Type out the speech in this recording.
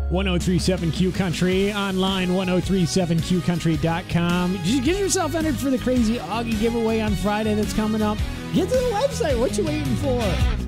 1037Q Country, online 1037QCountry.com. Did you get yourself entered for the crazy Augie giveaway on Friday that's coming up? Get to the website. What you waiting for?